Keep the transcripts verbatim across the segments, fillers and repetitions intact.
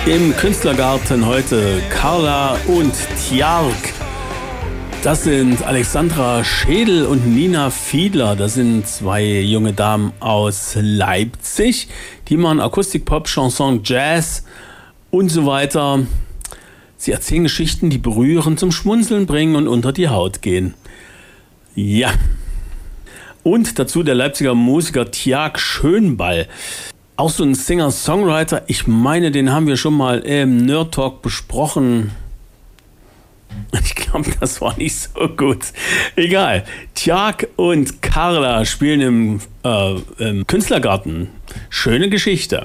Im Künstlergarten heute Carla und Tjark. Das sind Alexandra Schädel und Nina Fiedler. Das sind zwei junge Damen aus Leipzig. Die machen Akustik, Pop, Chanson, Jazz und so weiter. Sie erzählen Geschichten, die berühren, zum Schmunzeln bringen und unter die Haut gehen. Ja. Und dazu der Leipziger Musiker Tjark Schönball. Auch so ein Singer-Songwriter. Ich meine, den haben wir schon mal im Nerd Talk besprochen. Ich glaube, das war nicht so gut. Egal. Tjark und Carla spielen im, äh, im Künstlergarten. Schöne Geschichte.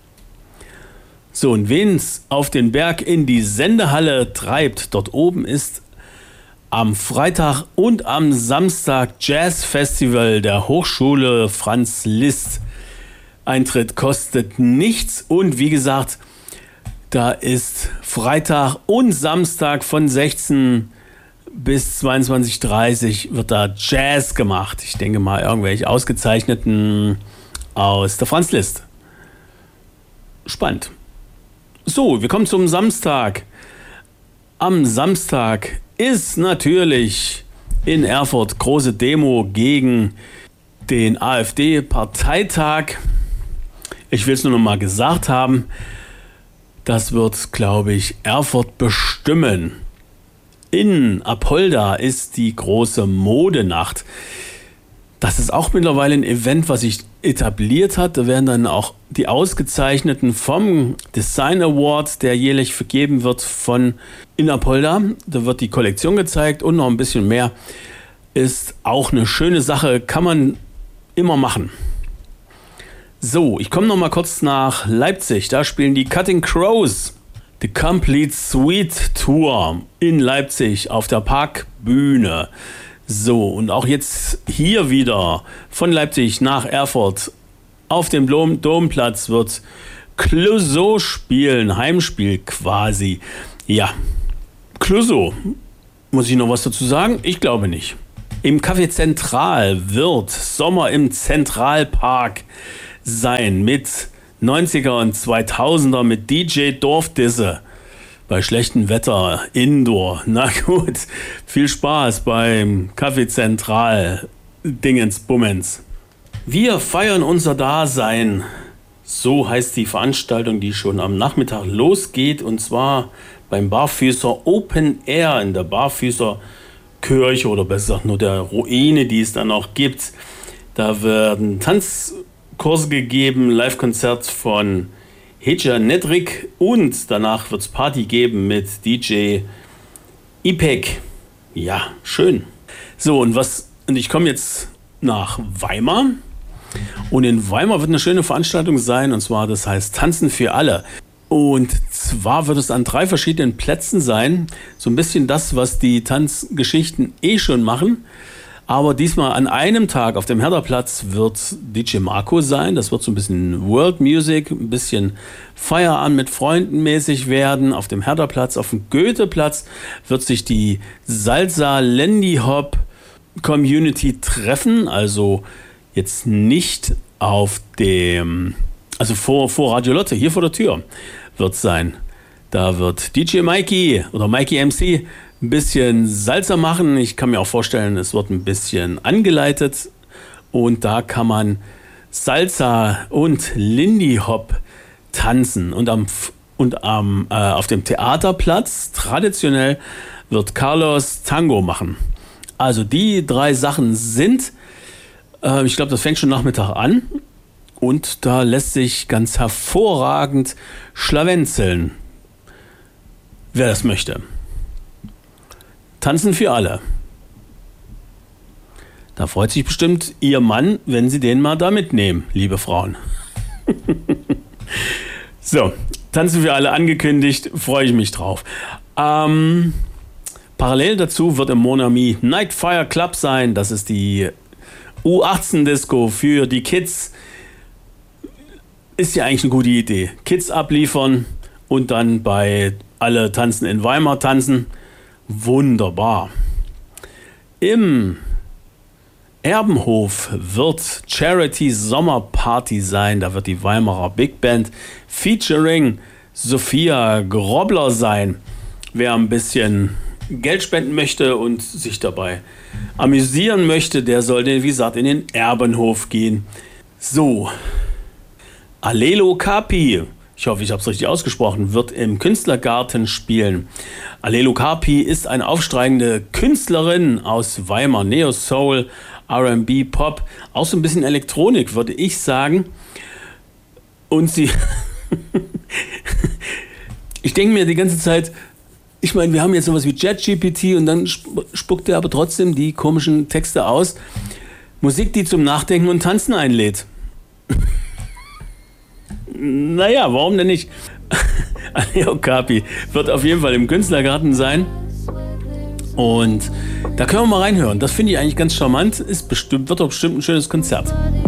So, und wen es auf den Berg in die Sendehalle treibt, dort oben ist am Freitag und am Samstag Jazz-Festival der Hochschule Franz Liszt. Eintritt kostet nichts und wie gesagt, da ist Freitag und Samstag von sechzehn bis zweiundzwanzig Uhr dreißig wird da Jazz gemacht. Ich denke mal irgendwelche Ausgezeichneten aus der Franz Liszt. Spannend. So, wir kommen zum Samstag. Am Samstag ist natürlich in Erfurt große Demo gegen den AfD-Parteitag. Ich will es nur noch mal gesagt haben. Das wird, glaube ich, Erfurt bestimmen. In Apolda ist die große Modenacht. Das ist auch mittlerweile ein Event, was sich etabliert hat. Da werden dann auch die Ausgezeichneten vom Design Award, der jährlich vergeben wird, von in Apolda. Da wird die Kollektion gezeigt und noch ein bisschen mehr. Ist auch eine schöne Sache, kann man immer machen. So, ich komme noch mal kurz nach Leipzig. Da spielen die Cutting Crows The Complete Suite Tour in Leipzig auf der Parkbühne. So, und auch jetzt hier wieder von Leipzig nach Erfurt auf dem Dom- Domplatz wird Clouseau spielen, Heimspiel quasi. Ja, Clouseau. Muss ich noch was dazu sagen? Ich glaube nicht. Im Café Zentral wird Sommer im Zentralpark sein mit neunziger und zweitausender mit D J Dorfdisse. Bei schlechtem Wetter, Indoor. Na gut, viel Spaß beim Café Zentral Dingensbummens. Wir feiern unser Dasein. So heißt die Veranstaltung, die schon am Nachmittag losgeht. Und zwar beim Barfüßer Open Air in der Barfüßer Kirche oder besser gesagt nur der Ruine, die es dann noch gibt. Da werden Tanzkurse gegeben, Live-Konzert von Heja Nedrick und danach wird es Party geben mit D J Ipek. Ja, schön. So, und was und ich komme jetzt nach Weimar und in Weimar wird eine schöne Veranstaltung sein und zwar, das heißt Tanzen für alle. Und zwar wird es an drei verschiedenen Plätzen sein, so ein bisschen das, was die Tanzgeschichten eh schon machen. Aber diesmal an einem Tag auf dem Herderplatz wird D J Marco sein. Das wird so ein bisschen World Music, ein bisschen Feierabend mit Freunden mäßig werden. Auf dem Herderplatz, auf dem Goetheplatz wird sich die Salsa Lindy Hop Community treffen. Also jetzt nicht auf dem, also vor, vor Radio Lotte, hier vor der Tür wird sein. Da wird D J Mikey oder Mikey M C ein bisschen Salsa machen. Ich kann mir auch vorstellen, es wird ein bisschen angeleitet und da kann man Salsa und Lindy Hop tanzen. Und am, und am, äh, auf dem Theaterplatz traditionell wird Carlos Tango machen. Also die drei Sachen sind, äh, ich glaube, das fängt schon Nachmittag an und da lässt sich ganz hervorragend schlawenzeln, wer das möchte. Tanzen für alle. Da freut sich bestimmt Ihr Mann, wenn Sie den mal da mitnehmen, liebe Frauen. So, Tanzen für alle angekündigt, freue ich mich drauf. Ähm, parallel dazu wird im Mon Ami Nightfire Club sein. Das ist die U achtzehn Disco für die Kids. Ist ja eigentlich eine gute Idee. Kids abliefern und dann bei Alle tanzen in Weimar tanzen. Wunderbar. Im Erbenhof wird Charity Sommerparty sein. Da wird die Weimarer Big Band featuring Sophia Grobler sein. Wer ein bisschen Geld spenden möchte und sich dabei amüsieren möchte, der sollte, wie gesagt, in den Erbenhof gehen. So, Alelo Carpi, ich hoffe, ich habe es richtig ausgesprochen, wird im Künstlergarten spielen. Alelo Carpi ist eine aufsteigende Künstlerin aus Weimar, Neo Soul, R and B, Pop, auch so ein bisschen Elektronik, würde ich sagen. Und sie, ich denke mir die ganze Zeit, ich meine, wir haben jetzt sowas wie ChatGPT und dann spuckt er aber trotzdem die komischen Texte aus. Musik, die zum Nachdenken und Tanzen einlädt. Naja, warum denn nicht? Alelo Carpi wird auf jeden Fall im Künstlergarten sein. Und da können wir mal reinhören. Das finde ich eigentlich ganz charmant. Ist bestimmt, wird doch bestimmt ein schönes Konzert.